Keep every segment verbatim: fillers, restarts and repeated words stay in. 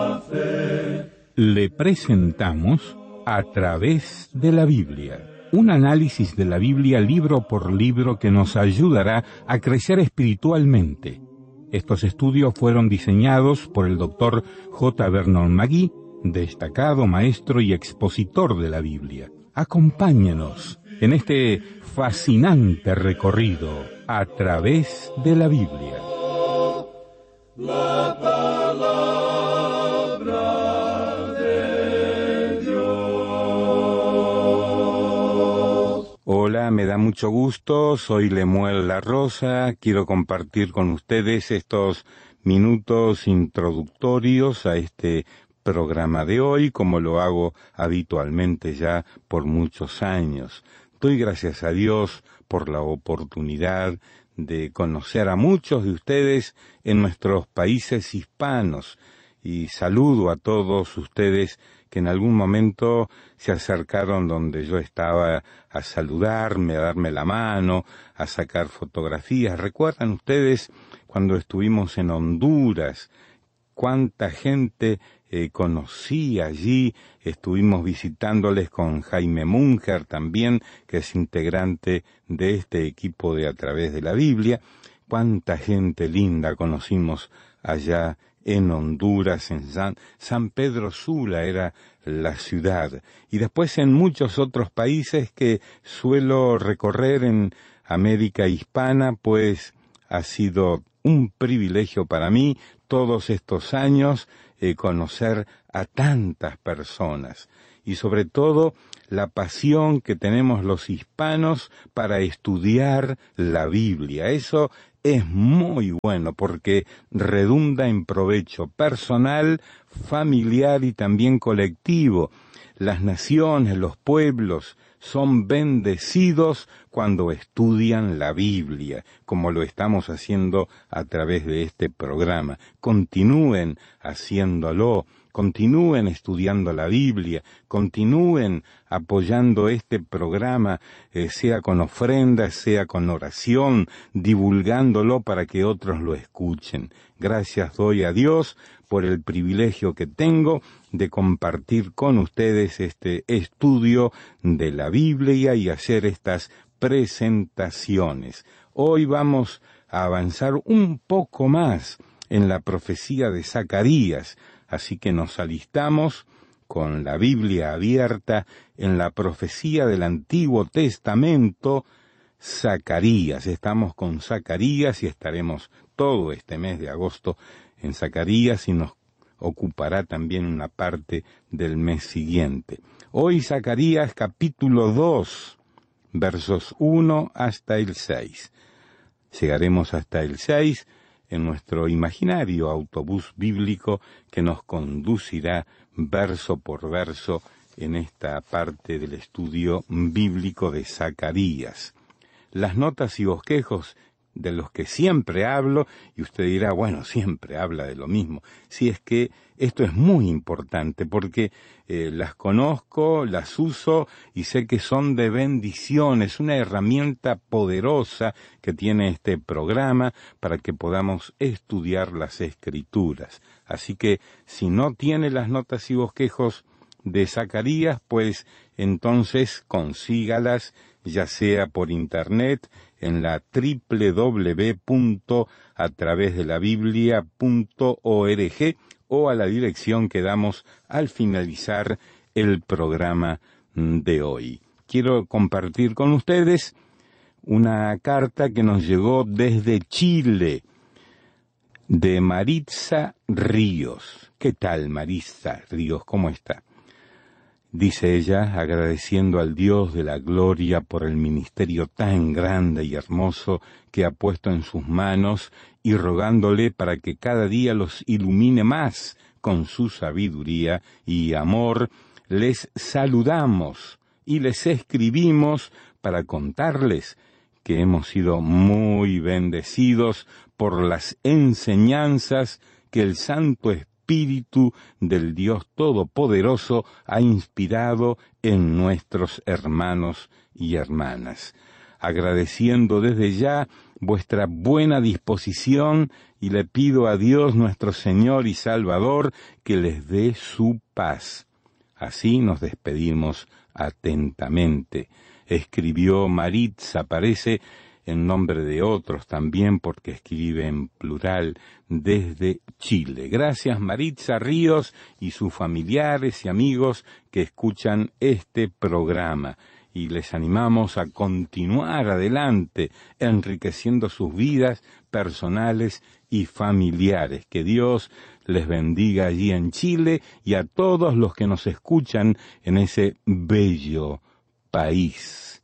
Le presentamos A Través de la Biblia, un análisis de la Biblia libro por libro que nos ayudará a crecer espiritualmente. Estos estudios fueron diseñados por el doctor J. Vernon McGee, destacado maestro y expositor de la Biblia. Acompáñenos en este fascinante recorrido a través de la Biblia. La palabra de Dios. Hola, me da mucho gusto, soy Lemuel La Rosa, quiero compartir con ustedes estos minutos introductorios a este programa de hoy, como lo hago habitualmente ya por muchos años. Doy gracias a Dios por la oportunidad de conocer a muchos de ustedes en nuestros países hispanos y saludo a todos ustedes que en algún momento se acercaron donde yo estaba a saludarme, a darme la mano, a sacar fotografías. ¿Recuerdan ustedes cuando estuvimos en Honduras? Cuánta gente eh, conocí allí, estuvimos visitándoles con Jaime Munger también, que es integrante de este equipo de A Través de la Biblia. Cuánta gente linda conocimos allá en Honduras, en San, San Pedro Sula era la ciudad, y después en muchos otros países que suelo recorrer en América Hispana, pues ha sido un privilegio para mí todos estos años eh, conocer a tantas personas y sobre todo la pasión que tenemos los hispanos para estudiar la Biblia. Eso es muy bueno porque redunda en provecho personal, familiar y también colectivo. Las naciones, los pueblos son bendecidos cuando estudian la Biblia, como lo estamos haciendo a través de este programa. Continúen haciéndolo, continúen estudiando la Biblia, continúen apoyando este programa, eh, sea con ofrendas, sea con oración, divulgándolo para que otros lo escuchen. Gracias doy a Dios por el privilegio que tengo de compartir con ustedes este estudio de la Biblia y hacer estas presentaciones. Hoy vamos a avanzar un poco más en la profecía de Zacarías, así que nos alistamos con la Biblia abierta en la profecía del Antiguo Testamento, Zacarías. Estamos con Zacarías y estaremos todo este mes de agosto en Zacarías y nos ocupará también una parte del mes siguiente. Hoy Zacarías capítulo dos, versos uno hasta el seis. Llegaremos hasta el seis en nuestro imaginario autobús bíblico que nos conducirá verso por verso en esta parte del estudio bíblico de Zacarías. Las notas y bosquejos de los que siempre hablo, y usted dirá, bueno, siempre habla de lo mismo. Si es que esto es muy importante, porque eh, las conozco, las uso, y sé que son de bendición. Es una herramienta poderosa que tiene este programa para que podamos estudiar las Escrituras. Así que, si no tiene las notas y bosquejos de Zacarías, pues entonces consígalas, ya sea por internet, en la doble u doble u doble u punto a través de la biblia punto org o a la dirección que damos al finalizar el programa de hoy. Quiero compartir con ustedes una carta que nos llegó desde Chile, de Maritza Ríos. ¿Qué tal, Maritza Ríos? ¿Cómo está? Dice ella, agradeciendo al Dios de la gloria por el ministerio tan grande y hermoso que ha puesto en sus manos y rogándole para que cada día los ilumine más con su sabiduría y amor, les saludamos y les escribimos para contarles que hemos sido muy bendecidos por las enseñanzas que el Santo Espíritu Espíritu del Dios Todopoderoso ha inspirado en nuestros hermanos y hermanas. Agradeciendo desde ya vuestra buena disposición y le pido a Dios nuestro Señor y Salvador que les dé su paz. Así nos despedimos atentamente. Escribió Maritza, parece, en nombre de otros también, porque escribe en plural, desde Chile. Gracias, Maritza Ríos y sus familiares y amigos que escuchan este programa. Y les animamos a continuar adelante, enriqueciendo sus vidas personales y familiares. Que Dios les bendiga allí en Chile y a todos los que nos escuchan en ese bello país.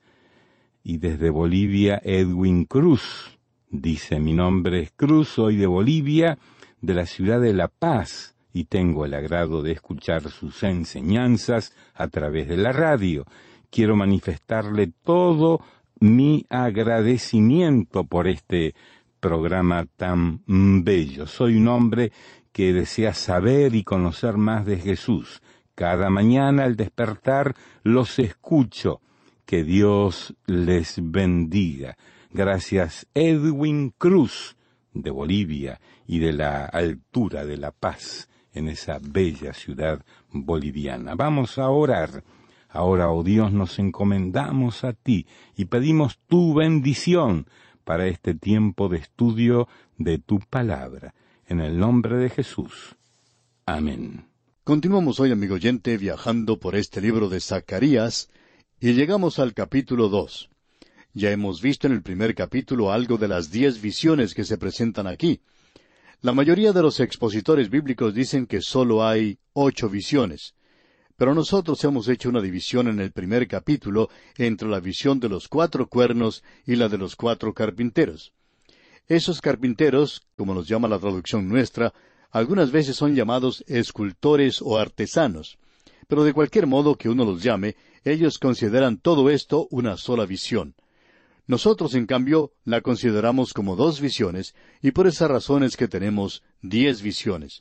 Y desde Bolivia, Edwin Cruz dice: mi nombre es Cruz, soy de Bolivia, de la ciudad de La Paz, y tengo el agrado de escuchar sus enseñanzas a través de la radio. Quiero manifestarle todo mi agradecimiento por este programa tan bello. Soy un hombre que desea saber y conocer más de Jesús. Cada mañana al despertar los escucho. Que Dios les bendiga. Gracias, Edwin Cruz, de Bolivia y de la altura de La Paz, en esa bella ciudad boliviana. Vamos a orar. Ahora, oh Dios, nos encomendamos a ti y pedimos tu bendición para este tiempo de estudio de tu palabra. En el nombre de Jesús. Amén. Continuamos hoy, amigo oyente, viajando por este libro de Zacarías, y llegamos al capítulo dos. Ya hemos visto en el primer capítulo algo de las diez visiones que se presentan aquí. La mayoría de los expositores bíblicos dicen que solo hay ocho visiones. Pero nosotros hemos hecho una división en el primer capítulo entre la visión de los cuatro cuernos y la de los cuatro carpinteros. Esos carpinteros, como nos llama la traducción nuestra, algunas veces son llamados escultores o artesanos. Pero de cualquier modo que uno los llame, ellos consideran todo esto una sola visión. Nosotros, en cambio, la consideramos como dos visiones, y por esa razón es que tenemos diez visiones.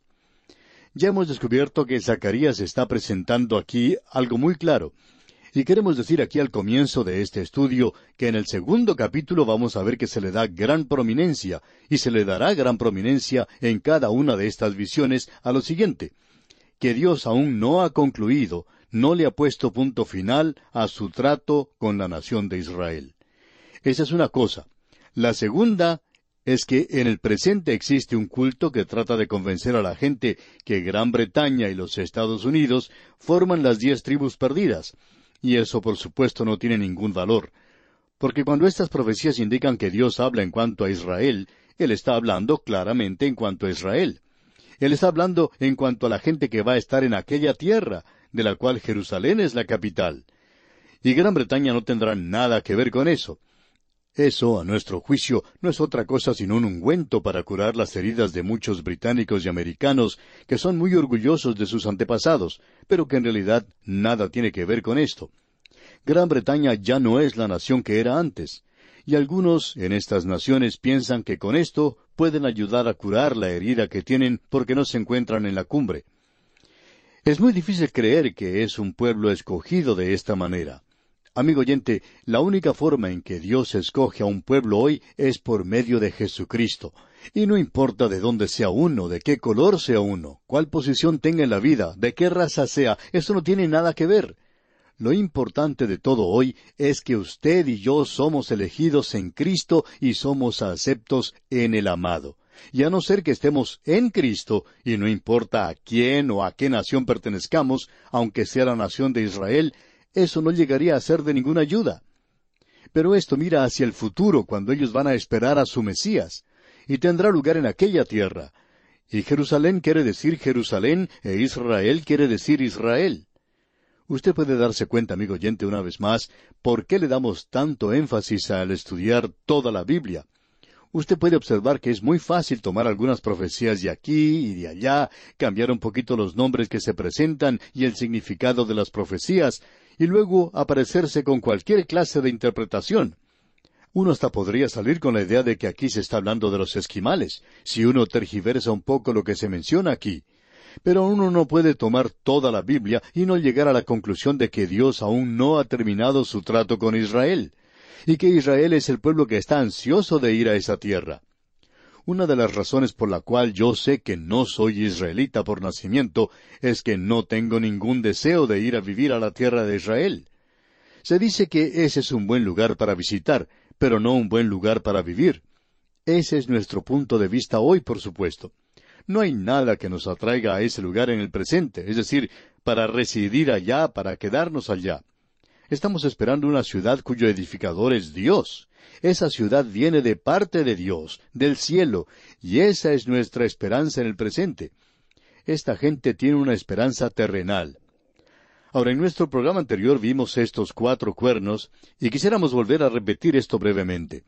Ya hemos descubierto que Zacarías está presentando aquí algo muy claro. Y queremos decir aquí al comienzo de este estudio que en el segundo capítulo vamos a ver que se le da gran prominencia, y se le dará gran prominencia en cada una de estas visiones a lo siguiente: que Dios aún no ha concluido, no le ha puesto punto final a su trato con la nación de Israel. Esa es una cosa. La segunda es que en el presente existe un culto que trata de convencer a la gente que Gran Bretaña y los Estados Unidos forman las diez tribus perdidas. Y eso, por supuesto, no tiene ningún valor. Porque cuando estas profecías indican que Dios habla en cuanto a Israel, Él está hablando claramente en cuanto a Israel. Él está hablando en cuanto a la gente que va a estar en aquella tierra, de la cual Jerusalén es la capital. Y Gran Bretaña no tendrá nada que ver con eso. Eso, a nuestro juicio, no es otra cosa sino un ungüento para curar las heridas de muchos británicos y americanos que son muy orgullosos de sus antepasados, pero que en realidad nada tiene que ver con esto. Gran Bretaña ya no es la nación que era antes, y algunos en estas naciones piensan que con esto pueden ayudar a curar la herida que tienen porque no se encuentran en la cumbre. Es muy difícil creer que es un pueblo escogido de esta manera. Amigo oyente, la única forma en que Dios escoge a un pueblo hoy es por medio de Jesucristo. Y no importa de dónde sea uno, de qué color sea uno, cuál posición tenga en la vida, de qué raza sea, eso no tiene nada que ver. Lo importante de todo hoy es que usted y yo somos elegidos en Cristo y somos aceptos en el amado. Y a no ser que estemos en Cristo, y no importa a quién o a qué nación pertenezcamos, aunque sea la nación de Israel, eso no llegaría a ser de ninguna ayuda. Pero esto mira hacia el futuro, cuando ellos van a esperar a su Mesías, y tendrá lugar en aquella tierra. Y Jerusalén quiere decir Jerusalén, e Israel quiere decir Israel. Usted puede darse cuenta, amigo oyente, una vez más, por qué le damos tanto énfasis al estudiar toda la Biblia. Usted puede observar que es muy fácil tomar algunas profecías de aquí y de allá, cambiar un poquito los nombres que se presentan y el significado de las profecías, y luego aparecerse con cualquier clase de interpretación. Uno hasta podría salir con la idea de que aquí se está hablando de los esquimales, si uno tergiversa un poco lo que se menciona aquí. Pero uno no puede tomar toda la Biblia y no llegar a la conclusión de que Dios aún no ha terminado su trato con Israel. y que Israel es el pueblo que está ansioso de ir a esa tierra. Una de las razones por la cual yo sé que no soy israelita por nacimiento es que no tengo ningún deseo de ir a vivir a la tierra de Israel. Se dice que ese es un buen lugar para visitar, pero no un buen lugar para vivir. Ese es nuestro punto de vista hoy, por supuesto. No hay nada que nos atraiga a ese lugar en el presente, es decir, para residir allá, para quedarnos allá. Estamos esperando una ciudad cuyo edificador es Dios. Esa ciudad viene de parte de Dios, del cielo, y esa es nuestra esperanza en el presente. Esta gente tiene una esperanza terrenal. Ahora, en nuestro programa anterior vimos estos cuatro cuernos, y quisiéramos volver a repetir esto brevemente.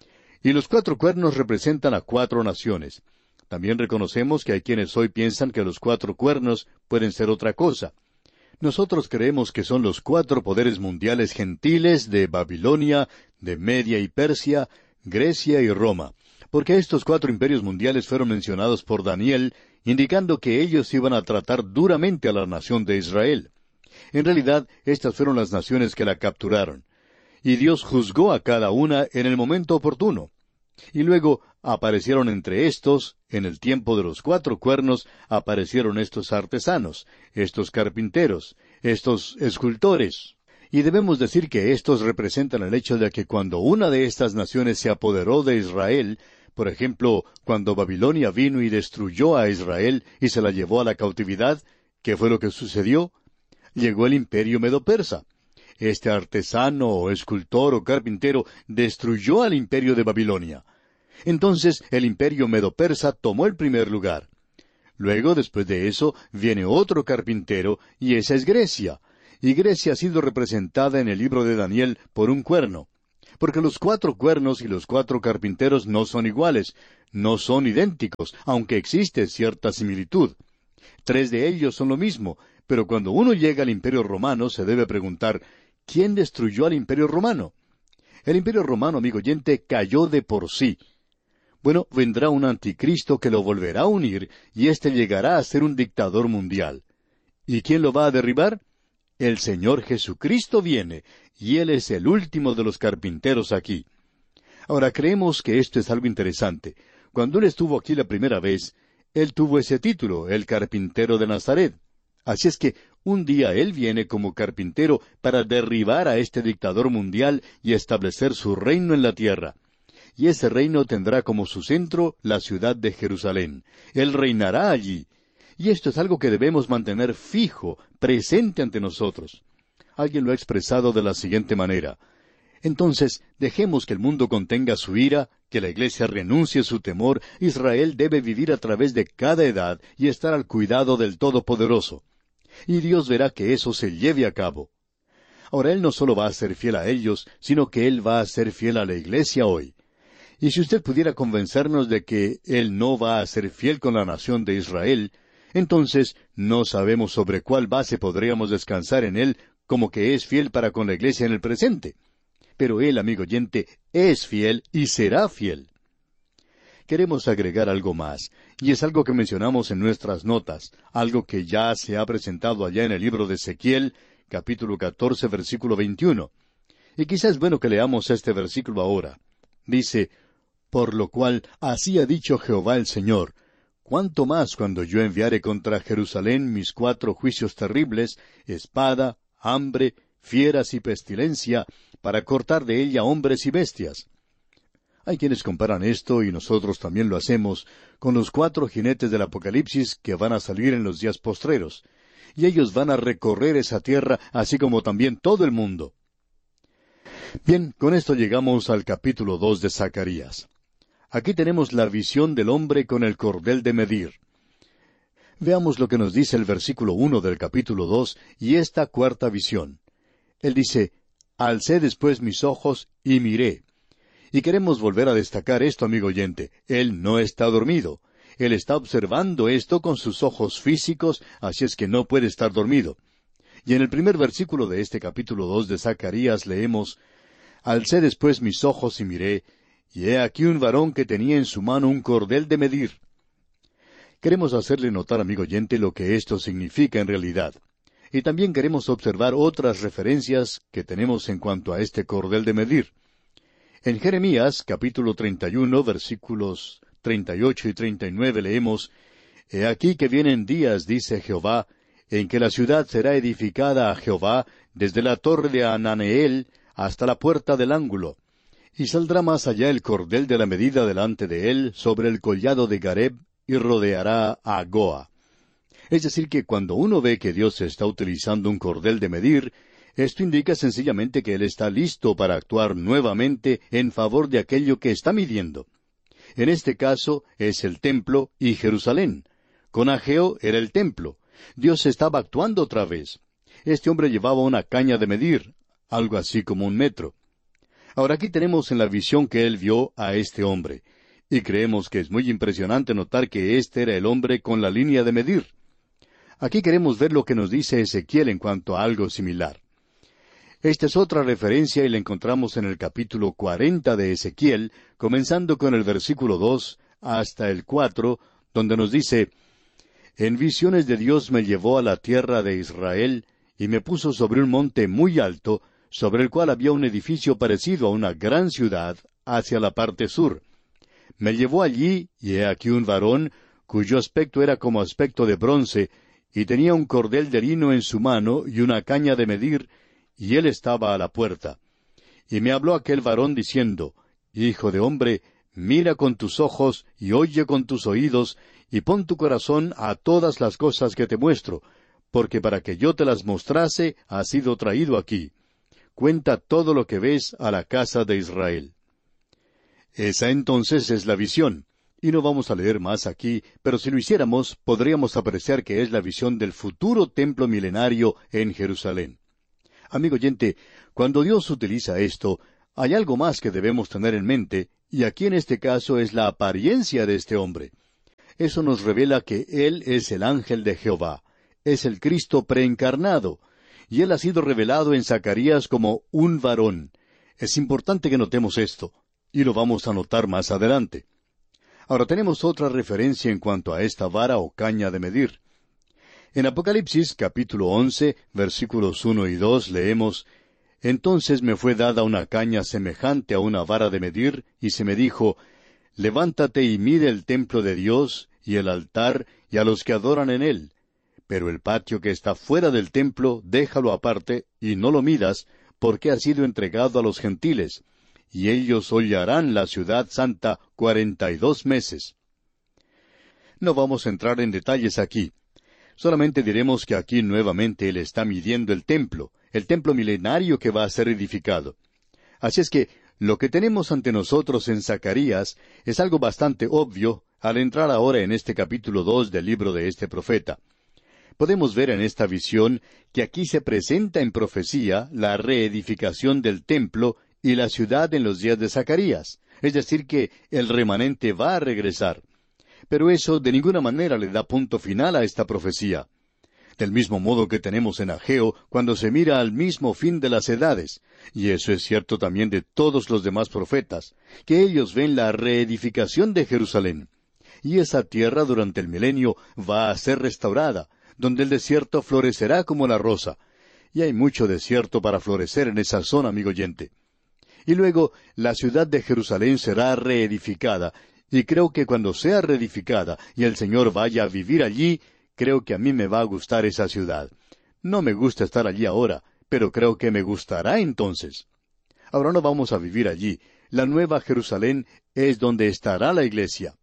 Y los cuatro cuernos representan a cuatro naciones. También reconocemos que hay quienes hoy piensan que los cuatro cuernos pueden ser otra cosa. Nosotros creemos que son los cuatro poderes mundiales gentiles de Babilonia, de Media y Persia, Grecia y Roma, porque estos cuatro imperios mundiales fueron mencionados por Daniel, indicando que ellos iban a tratar duramente a la nación de Israel. En realidad, estas fueron las naciones que la capturaron. Y Dios juzgó a cada una en el momento oportuno. Y luego aparecieron entre estos, en el tiempo de los cuatro cuernos, aparecieron estos artesanos, estos carpinteros, estos escultores. Y debemos decir que estos representan el hecho de que cuando una de estas naciones se apoderó de Israel, por ejemplo, cuando Babilonia vino y destruyó a Israel y se la llevó a la cautividad, ¿qué fue lo que sucedió? Llegó el imperio medo-persa. Este artesano o escultor o carpintero destruyó al imperio de Babilonia. Entonces el imperio medo-persa tomó el primer lugar. Luego, después de eso, viene otro carpintero, y esa es Grecia. Y Grecia ha sido representada en el libro de Daniel por un cuerno. Porque los cuatro cuernos y los cuatro carpinteros no son iguales, no son idénticos, aunque existe cierta similitud. Tres de ellos son lo mismo, pero cuando uno llega al imperio romano se debe preguntar, ¿quién destruyó al imperio romano? El imperio romano, amigo oyente, cayó de por sí. Bueno, vendrá un anticristo que lo volverá a unir, y éste llegará a ser un dictador mundial. ¿Y quién lo va a derribar? El Señor Jesucristo viene, y Él es el último de los carpinteros aquí. Ahora, creemos que esto es algo interesante. Cuando Él estuvo aquí la primera vez, Él tuvo ese título, el carpintero de Nazaret. Así es que un día Él viene como carpintero para derribar a este dictador mundial y establecer su reino en la tierra. Y ese reino tendrá como su centro la ciudad de Jerusalén. Él reinará allí. Y esto es algo que debemos mantener fijo, presente ante nosotros. Alguien lo ha expresado de la siguiente manera. Entonces, dejemos que el mundo contenga su ira, que la Iglesia renuncie su temor. Israel debe vivir a través de cada edad y estar al cuidado del Todopoderoso. Y Dios verá que eso se lleve a cabo. Ahora, Él no solo va a ser fiel a ellos, sino que Él va a ser fiel a la Iglesia hoy. Y si usted pudiera convencernos de que Él no va a ser fiel con la nación de Israel, entonces no sabemos sobre cuál base podríamos descansar en Él como que es fiel para con la Iglesia en el presente. Pero Él, amigo oyente, es fiel y será fiel. Queremos agregar algo más, y es algo que mencionamos en nuestras notas, algo que ya se ha presentado allá en el libro de Ezequiel, capítulo catorce, versículo veintiuno. Y quizás es bueno que leamos este versículo ahora. Dice, «Por lo cual así ha dicho Jehová el Señor, cuánto más cuando yo enviare contra Jerusalén mis cuatro juicios terribles, espada, hambre, fieras y pestilencia, para cortar de ella hombres y bestias». Hay quienes comparan esto, y nosotros también lo hacemos, con los cuatro jinetes del Apocalipsis que van a salir en los días postreros. Y ellos van a recorrer esa tierra, así como también todo el mundo. Bien, con esto llegamos al capítulo dos de Zacarías. Aquí tenemos la visión del hombre con el cordel de medir. Veamos lo que nos dice el versículo uno del capítulo dos y esta cuarta visión. Él dice, «Alcé después mis ojos y miré». Y queremos volver a destacar esto, amigo oyente. Él no está dormido. Él está observando esto con sus ojos físicos, así es que no puede estar dormido. Y en el primer versículo de este capítulo dos de Zacarías leemos, «Alcé después mis ojos y miré, y he aquí un varón que tenía en su mano un cordel de medir». Queremos hacerle notar, amigo oyente, lo que esto significa en realidad. Y también queremos observar otras referencias que tenemos en cuanto a este cordel de medir. En Jeremías, capítulo treinta y uno, versículos treinta y ocho y treinta y nueve, leemos, He aquí que vienen días, dice Jehová, en que la ciudad será edificada a Jehová desde la torre de Ananeel hasta la puerta del ángulo. Y saldrá más allá el cordel de la medida delante de él sobre el collado de Gareb y rodeará a Goa. Es decir, que cuando uno ve que Dios está utilizando un cordel de medir, esto indica sencillamente que Él está listo para actuar nuevamente en favor de aquello que está midiendo. En este caso es el templo y Jerusalén. Con Ageo era el templo. Dios estaba actuando otra vez. Este hombre llevaba una caña de medir, algo así como un metro. Ahora aquí tenemos en la visión que él vio a este hombre, y creemos que es muy impresionante notar que este era el hombre con la línea de medir. Aquí queremos ver lo que nos dice Ezequiel en cuanto a algo similar. Esta es otra referencia y la encontramos en el capítulo cuarenta de Ezequiel, comenzando con el versículo dos hasta el cuatro, donde nos dice, En visiones de Dios me llevó a la tierra de Israel, y me puso sobre un monte muy alto, sobre el cual había un edificio parecido a una gran ciudad, hacia la parte sur. Me llevó allí, y he aquí un varón, cuyo aspecto era como aspecto de bronce, y tenía un cordel de lino en su mano y una caña de medir, y él estaba a la puerta. Y me habló aquel varón diciendo, Hijo de hombre, mira con tus ojos y oye con tus oídos, y pon tu corazón a todas las cosas que te muestro, porque para que yo te las mostrase has sido traído aquí. Cuenta todo lo que ves a la casa de Israel. Esa entonces es la visión. Y no vamos a leer más aquí, pero si lo hiciéramos, podríamos apreciar que es la visión del futuro templo milenario en Jerusalén. Amigo oyente, cuando Dios utiliza esto, hay algo más que debemos tener en mente, y aquí en este caso es la apariencia de este hombre. Eso nos revela que Él es el ángel de Jehová, es el Cristo preencarnado, y Él ha sido revelado en Zacarías como un varón. Es importante que notemos esto, y lo vamos a notar más adelante. Ahora tenemos otra referencia en cuanto a esta vara o caña de medir. En Apocalipsis capítulo once, versículos uno y dos, leemos, Entonces me fue dada una caña semejante a una vara de medir, y se me dijo, Levántate y mide el templo de Dios, y el altar, y a los que adoran en él. Pero el patio que está fuera del templo, déjalo aparte, y no lo midas, porque ha sido entregado a los gentiles, y ellos hollarán la ciudad santa cuarenta y dos meses. No vamos a entrar en detalles aquí. Solamente diremos que aquí nuevamente Él está midiendo el templo, el templo milenario que va a ser edificado. Así es que lo que tenemos ante nosotros en Zacarías es algo bastante obvio al entrar ahora en este capítulo dos del libro de este profeta. Podemos ver en esta visión que aquí se presenta en profecía la reedificación del templo y la ciudad en los días de Zacarías, es decir que el remanente va a regresar. Pero eso de ninguna manera le da punto final a esta profecía. Del mismo modo que tenemos en Ageo cuando se mira al mismo fin de las edades, y eso es cierto también de todos los demás profetas, que ellos ven la reedificación de Jerusalén. Y esa tierra durante el milenio va a ser restaurada, donde el desierto florecerá como la rosa. Y hay mucho desierto para florecer en esa zona, amigo oyente. Y luego la ciudad de Jerusalén será reedificada, y creo que cuando sea reedificada y el Señor vaya a vivir allí, creo que a mí me va a gustar esa ciudad. No me gusta estar allí ahora, pero creo que me gustará entonces. Ahora no vamos a vivir allí. La nueva Jerusalén es donde estará la iglesia.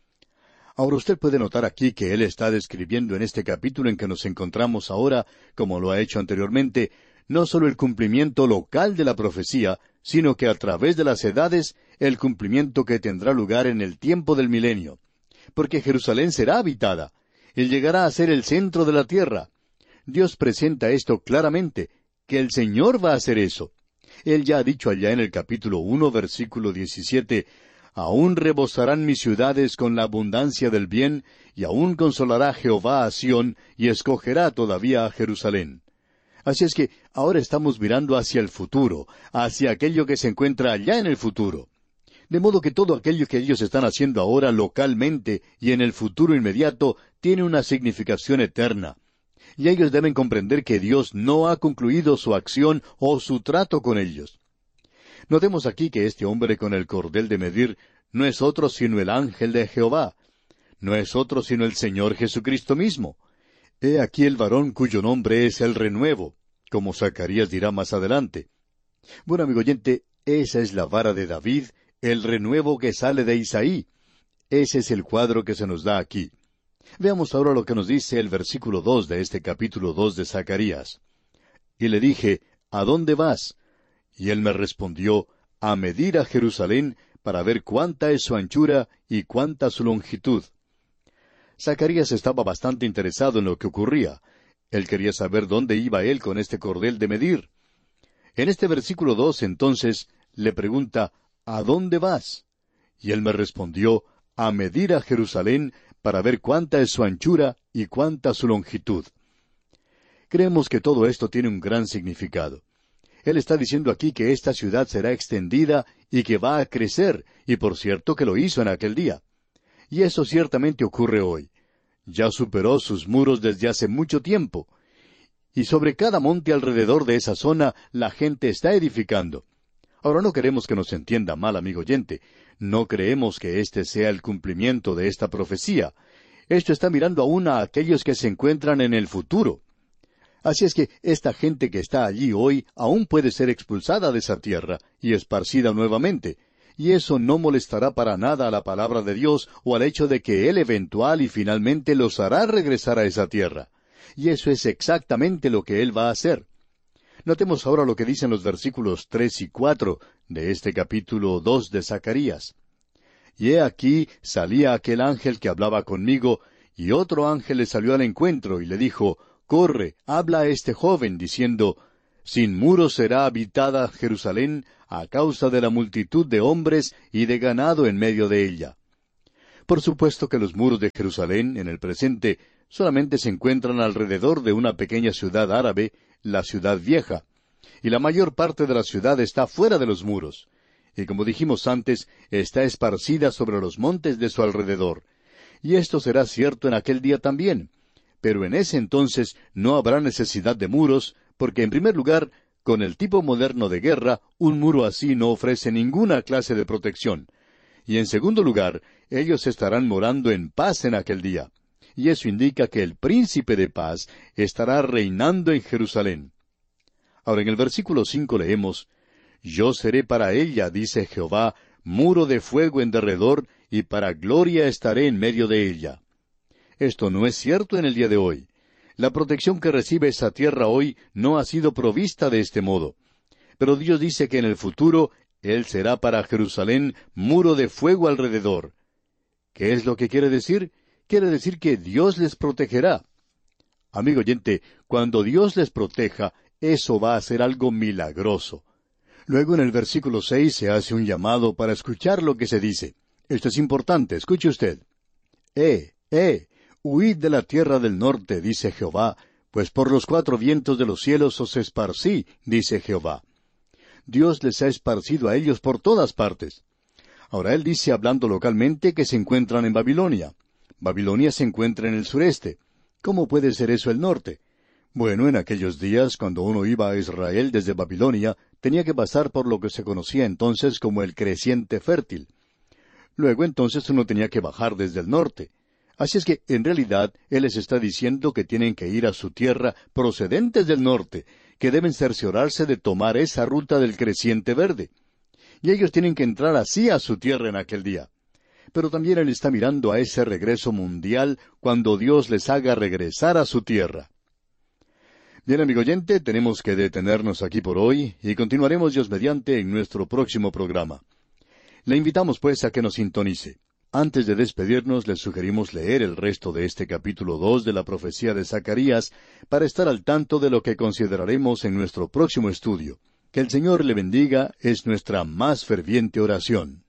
Ahora usted puede notar aquí que él está describiendo en este capítulo en que nos encontramos ahora, como lo ha hecho anteriormente, no solo el cumplimiento local de la profecía, sino que a través de las edades, el cumplimiento que tendrá lugar en el tiempo del milenio. Porque Jerusalén será habitada. Él llegará a ser el centro de la tierra. Dios presenta esto claramente, que el Señor va a hacer eso. Él ya ha dicho allá en el capítulo uno, versículo diecisiete, Aún rebosarán mis ciudades con la abundancia del bien, y aún consolará Jehová a Sión, y escogerá todavía a Jerusalén. Así es que ahora estamos mirando hacia el futuro, hacia aquello que se encuentra allá en el futuro. De modo que todo aquello que ellos están haciendo ahora localmente y en el futuro inmediato tiene una significación eterna. Y ellos deben comprender que Dios no ha concluido su acción o su trato con ellos. Notemos aquí que este hombre con el cordel de medir no es otro sino el ángel de Jehová. No es otro sino el Señor Jesucristo mismo. He aquí el varón cuyo nombre es el renuevo, como Zacarías dirá más adelante. Bueno, amigo oyente, esa es la vara de David, el renuevo que sale de Isaí. Ese es el cuadro que se nos da aquí. Veamos ahora lo que nos dice el versículo dos de este capítulo dos de Zacarías. Y le dije, ¿a dónde vas? Y él me respondió, a medir a Jerusalén, para ver cuánta es su anchura y cuánta su longitud. Zacarías estaba bastante interesado en lo que ocurría. Él quería saber dónde iba él con este cordel de medir. En este versículo dos, entonces, le pregunta, ¿a dónde vas? Y él me respondió, a medir a Jerusalén, para ver cuánta es su anchura y cuánta su longitud. Creemos que todo esto tiene un gran significado. Él está diciendo aquí que esta ciudad será extendida y que va a crecer, y por cierto que lo hizo en aquel día. Y eso ciertamente ocurre hoy. Ya superó sus muros desde hace mucho tiempo. Y sobre cada monte alrededor de esa zona la gente está edificando. Ahora no queremos que nos entienda mal, amigo oyente. No creemos que este sea el cumplimiento de esta profecía. Esto está mirando aún a aquellos que se encuentran en el futuro. Así es que esta gente que está allí hoy aún puede ser expulsada de esa tierra y esparcida nuevamente. Y eso no molestará para nada a la palabra de Dios o al hecho de que Él eventual y finalmente los hará regresar a esa tierra. Y eso es exactamente lo que Él va a hacer. Notemos ahora lo que dicen los versículos tres y cuatro de este capítulo dos de Zacarías. Y he aquí salía aquel ángel que hablaba conmigo, y otro ángel le salió al encuentro y le dijo, Corre, habla a este joven, diciendo, Sin muros será habitada Jerusalén a causa de la multitud de hombres y de ganado en medio de ella. Por supuesto que los muros de Jerusalén, en el presente, solamente se encuentran alrededor de una pequeña ciudad árabe, la ciudad vieja, y la mayor parte de la ciudad está fuera de los muros, y como dijimos antes, está esparcida sobre los montes de su alrededor. Y esto será cierto en aquel día también. Pero en ese entonces no habrá necesidad de muros, porque en primer lugar, con el tipo moderno de guerra, un muro así no ofrece ninguna clase de protección. Y en segundo lugar, ellos estarán morando en paz en aquel día. Y eso indica que el príncipe de paz estará reinando en Jerusalén. Ahora en el versículo cinco leemos, Yo seré para ella, dice Jehová, muro de fuego en derredor, y para gloria estaré en medio de ella. Esto no es cierto en el día de hoy. La protección que recibe esa tierra hoy no ha sido provista de este modo. Pero Dios dice que en el futuro Él será para Jerusalén muro de fuego alrededor. ¿Qué es lo que quiere decir? Quiere decir que Dios les protegerá. Amigo oyente, cuando Dios les proteja, eso va a ser algo milagroso. Luego en el versículo seis se hace un llamado para escuchar lo que se dice. Esto es importante, escuche usted. Eh, eh. Huid de la tierra del norte, dice Jehová, pues por los cuatro vientos de los cielos os esparcí, dice Jehová. Dios les ha esparcido a ellos por todas partes. Ahora Él dice, hablando localmente, que se encuentran en Babilonia. Babilonia se encuentra en el sureste. ¿Cómo puede ser eso el norte? Bueno, en aquellos días, cuando uno iba a Israel desde Babilonia, tenía que pasar por lo que se conocía entonces como el creciente fértil. Luego entonces uno tenía que bajar desde el norte. Así es que, en realidad, Él les está diciendo que tienen que ir a su tierra procedentes del norte, que deben cerciorarse de tomar esa ruta del creciente verde. Y ellos tienen que entrar así a su tierra en aquel día. Pero también Él está mirando a ese regreso mundial cuando Dios les haga regresar a su tierra. Bien, amigo oyente, tenemos que detenernos aquí por hoy y continuaremos Dios mediante en nuestro próximo programa. Le invitamos pues a que nos sintonice. Antes de despedirnos, les sugerimos leer el resto de este capítulo dos de la profecía de Zacarías para estar al tanto de lo que consideraremos en nuestro próximo estudio. Que el Señor le bendiga es nuestra más ferviente oración.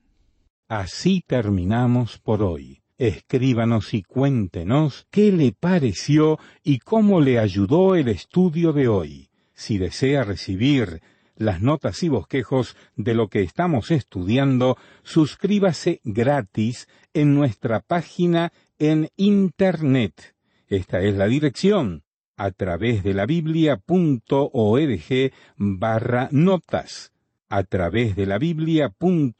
Así terminamos por hoy. Escríbanos y cuéntenos qué le pareció y cómo le ayudó el estudio de hoy. Si desea recibir las notas y bosquejos de lo que estamos estudiando, suscríbase gratis en nuestra página en Internet. Esta es la dirección, a través de la biblia punto org barra notas. a través de la biblia.org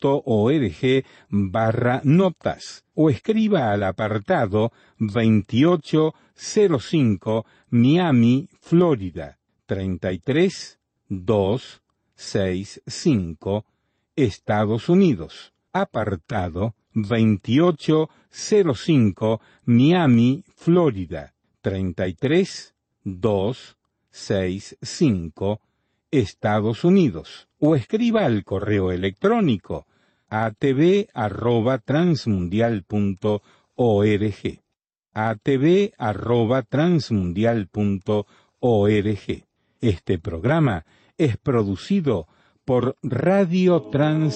barra notas o escriba al apartado veintiocho cero cinco Miami, Florida, treinta y tres mil doscientos sesenta y cinco, Estados Unidos. Apartado veintiocho cero cinco Miami, Florida, treinta y tres mil doscientos sesenta y cinco, Estados Unidos. O escriba al correo electrónico a t v arroba transmundial punto org. a t v arroba transmundial punto org. Este programa es producido por Radio Trans